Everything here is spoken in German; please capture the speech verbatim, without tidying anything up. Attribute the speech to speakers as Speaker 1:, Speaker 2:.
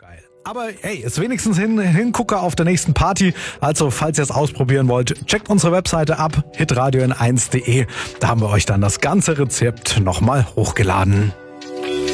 Speaker 1: Geil. Aber hey, ist wenigstens hin, Hingucker auf der nächsten Party. Also, falls ihr es ausprobieren wollt, checkt unsere Webseite ab, hitradio n eins punkt de. Da haben wir euch dann das ganze Rezept nochmal hochgeladen.